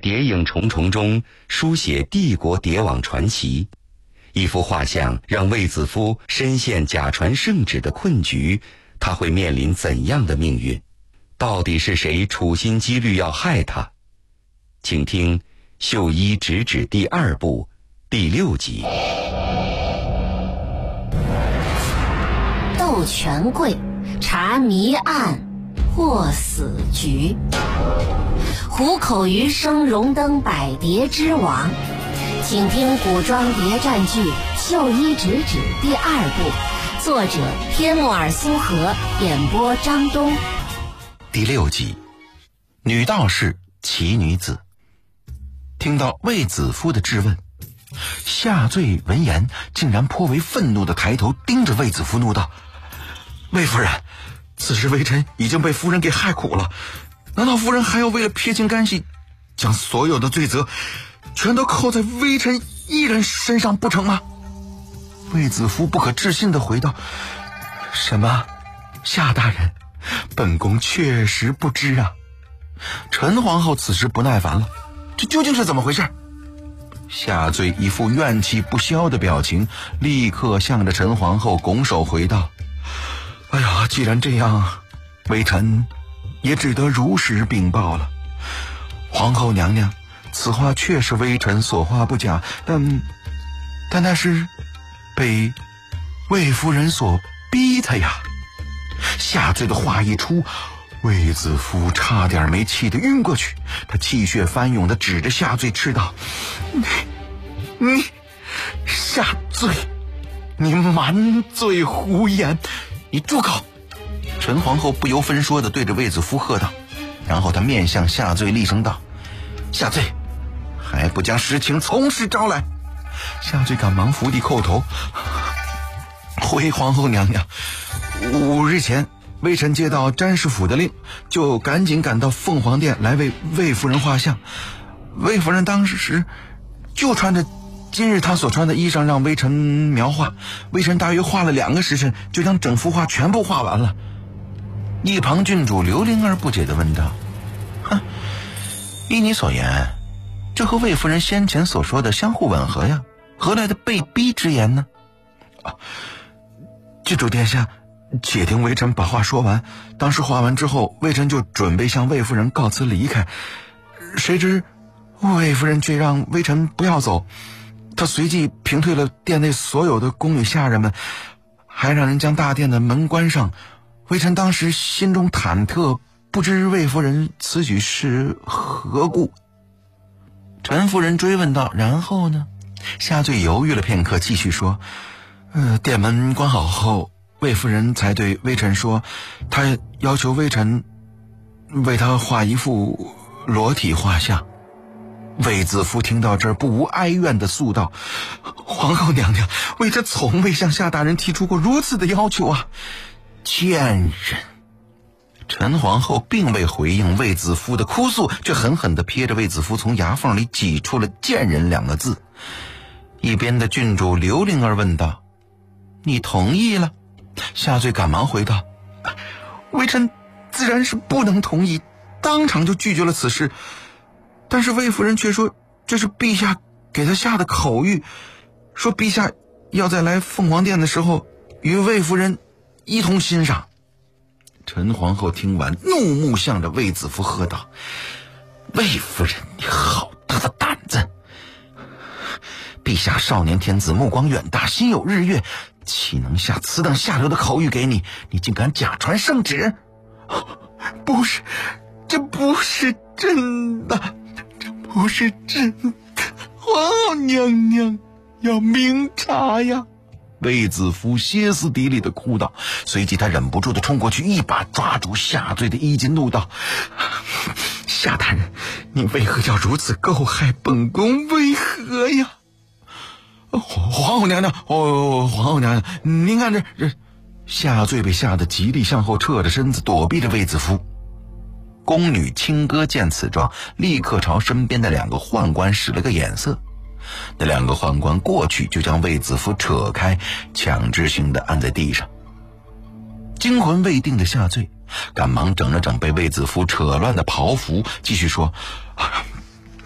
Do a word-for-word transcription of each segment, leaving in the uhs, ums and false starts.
谍影重重中书写帝国谍网传奇。一幅画像让卫子夫深陷假传圣旨的困局，他会面临怎样的命运？到底是谁处心积虑要害他？请听《秀一直指》第二部第六集。 斗权贵，查谜案，破死局。虎口余生荣登百谍之王。请听古装谍战剧《秀一直指》第二部，作者天木尔苏荷，演播张东。 第六集，女道士奇女子。听到卫子夫的质问，夏醉闻言竟然颇为愤怒地抬头盯着卫子夫怒道：卫夫人，此时微臣已经被夫人给害苦了，难道夫人还要为了撇清干系，将所有的罪责全都扣在微臣一人身上不成吗？卫子夫不可置信地回道：什么？夏大人，本宫确实不知啊。陈皇后此时不耐烦了，这究竟是怎么回事？夏醉一副怨气不消的表情，立刻向着陈皇后拱手回道：哎呀，既然这样，微臣也只得如实禀报了。皇后娘娘，此话确是微臣所话不假，但但那是被魏夫人所逼的呀。夏醉的话一出，卫子夫差点没气得晕过去，他气血翻涌地指着夏醉斥道：你你夏醉，你满嘴胡言，你住口！陈皇后不由分说地对着卫子夫喝道，然后她面向夏醉厉声道：夏醉，还不将实情从实招来！夏醉赶忙伏地叩头：回皇后娘娘，五日前微臣接到詹事府的令，就赶紧赶到凤凰殿来为魏夫人画像。魏夫人当时就穿着今日她所穿的衣裳让微臣描画，微臣大约画了两个时辰，就将整幅画全部画完了。一旁郡主刘灵儿不解地问道：哼，依你所言，这和魏夫人先前所说的相互吻合呀，何来的被逼之言呢？啊，郡主殿下，且听微臣把话说完。当时画完之后，微臣就准备向魏夫人告辞离开，谁知魏夫人却让微臣不要走，她随即平退了殿内所有的宫女下人们，还让人将大殿的门关上。微臣当时心中忐忑，不知魏夫人此举是何故。陈夫人追问道：然后呢？夏醉犹豫了片刻，继续说：呃，殿门关好后，魏夫人才对微臣说，她要求微臣为她画一幅裸体画像。卫子夫听到这儿，不无哀怨地诉道：皇后娘娘，微臣从未向夏大人提出过如此的要求啊！贱人！陈皇后并未回应卫子夫的哭诉，却狠狠地瞥着卫子夫从牙缝里挤出了贱人两个字。一边的郡主刘灵儿问道：你同意了？夏醉赶忙回道：微臣自然是不能同意，当场就拒绝了此事。但是魏夫人却说这是陛下给她下的口谕，说陛下要在来凤凰殿的时候与魏夫人一同欣赏。陈皇后听完，怒目向着卫子夫喝道：魏夫人，你好大的胆子！陛下少年天子，目光远大，心有日月，岂能下此等下流的口谕给你？你竟敢假传圣旨！不是，这不是真的，这不是真的，皇后娘娘要明察呀！卫子夫歇斯底里的哭道，随即他忍不住的冲过去，一把抓住夏醉的衣襟，怒道：夏大人，你为何要如此构害本宫？为何呀？皇后娘娘，哦，皇后娘娘，您看这这……夏醉被吓得极力向后撤着身子，躲避着卫子夫。宫女清歌见此状，立刻朝身边的两个宦官使了个眼色。那两个宦官过去就将卫子夫扯开，强制性的按在地上。惊魂未定的夏醉赶忙整了整被卫子夫扯乱的袍服，继续说：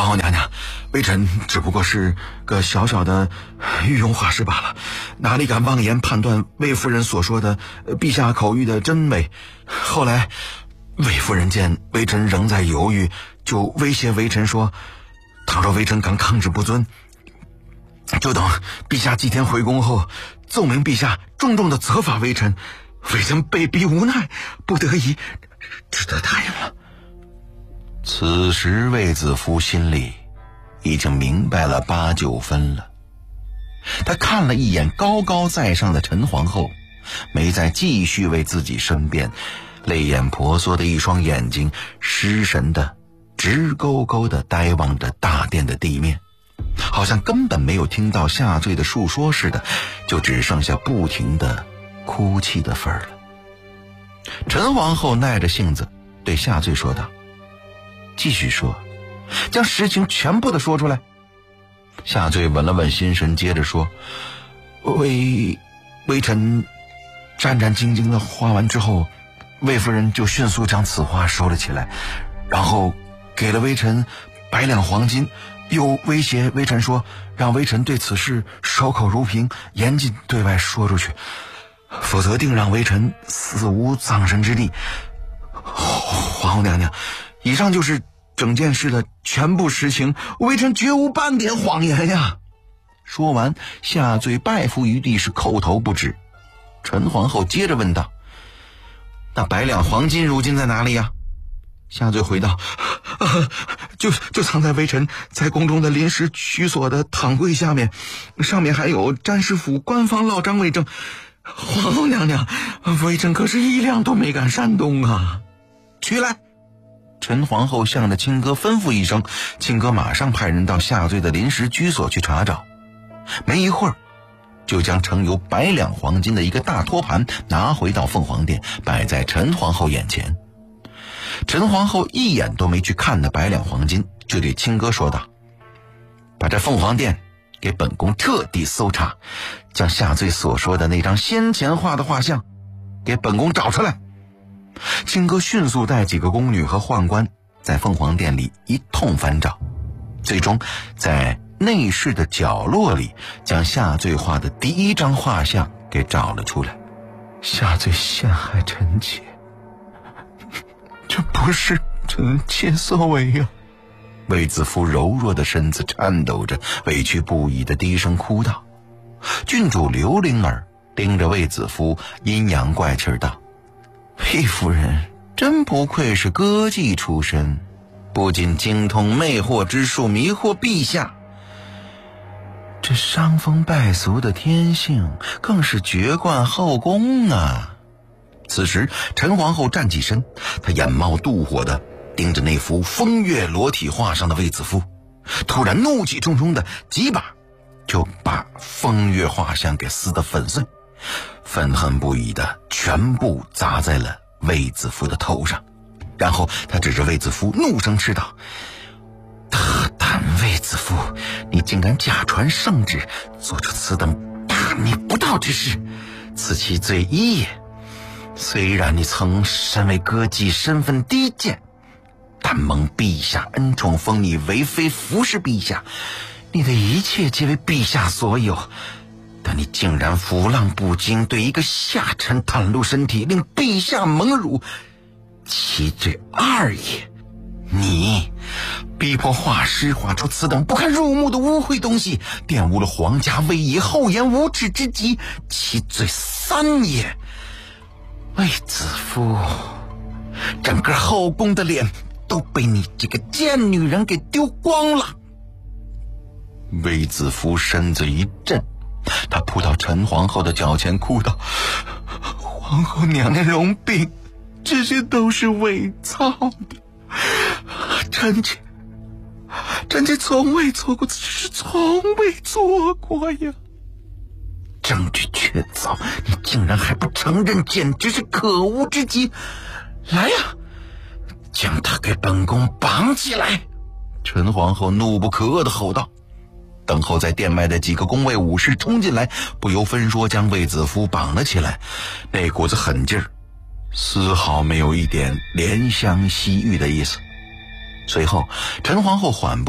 后娘娘，微臣只不过是个小小的御用画师罢了，哪里敢妄言判断魏夫人所说的陛下口谕的真伪。后来魏夫人见微臣仍在犹豫，就威胁微臣说，倘若微臣敢抗旨不遵，就等陛下祭天回宫后，奏明陛下重重的责罚微臣。微臣被逼无奈，不得已只得答应了。此时卫子夫心里已经明白了八九分了，他看了一眼高高在上的陈皇后，没再继续为自己申辩，泪眼婆娑的一双眼睛失神的直勾勾地呆望着大殿的地面，好像根本没有听到下坠的述说似的，就只剩下不停的哭泣的份儿了。陈皇后耐着性子对下坠说道，继续说，将实情全部的说出来。下坠稳了稳心神，接着说，微微臣战战兢兢的画完之后，魏夫人就迅速将此画收了起来，然后给了微臣百两黄金，又威胁微臣说，让微臣对此事守口如瓶，严禁对外说出去，否则定让微臣死无葬身之地。皇后娘娘，以上就是整件事的全部实情，微臣绝无半点谎言呀。说完，下坠拜伏于地，是叩头不止。陈皇后接着问道，那百两黄金如今在哪里呀？下坠回道，啊、就就藏在微臣在宫中的临时居所的躺柜下面，上面还有詹事府官方烙章为证。皇后娘娘，微臣可是一两都没敢煽动啊！取来。陈皇后向着亲哥吩咐一声，亲哥马上派人到下坠的临时居所去查找。没一会儿，就将盛有百两黄金的一个大托盘拿回到凤凰殿，摆在陈皇后眼前。陈皇后一眼都没去看那百两黄金，就对亲哥说道，把这凤凰殿给本宫彻底搜查，将下坠所说的那张先前画的画像给本宫找出来。亲哥迅速带几个宫女和宦官在凤凰殿里一通翻找，最终在内室的角落里将下坠画的第一张画像给找了出来。下坠陷害臣妾，这不是臣妾所为呀！卫子夫柔弱的身子颤抖着，委屈不已地低声哭道。郡主刘灵儿盯着卫子夫，阴阳怪气道，魏夫人真不愧是歌妓出身，不仅精通魅惑之术迷惑陛下，这伤风败俗的天性更是绝冠后宫啊！此时陈皇后站起身，她眼冒妒火的盯着那幅风月裸体画上的卫子夫，突然怒气冲冲的几把就把风月画像给撕得粉碎，愤恨不已的全部砸在了卫子夫的头上。然后他指着卫子夫怒声斥道，大胆卫子夫，你竟敢假传圣旨，做出此等大逆不道之事，此其罪一也。虽然你曾身为歌妓，身份低贱，但蒙陛下恩宠，封你为妃，服侍陛下，你的一切皆为陛下所有，但你竟然腐浪不惊，对一个下臣袒露身体，令陛下蒙辱，其罪二也。你逼迫画师画出此等不堪入目的污秽东西，玷污了皇家威仪，厚颜无耻之极，其罪三也。卫子夫，整个后宫的脸都被你这个贱女人给丢光了。卫子夫身子一震，他扑到陈皇后的脚前哭道，皇后娘娘容禀，这些都是伪造的，臣妾臣妾从未做过此事，从未做过呀。证据确凿，你竟然还不承认，简直是可恶之极。来呀，将他给本宫绑起来！陈皇后怒不可遏地吼道。等候在殿外的几个宫卫武士冲进来，不由分说将卫子夫绑了起来。那股子狠劲儿丝毫没有一点怜香惜玉的意思。随后陈皇后缓步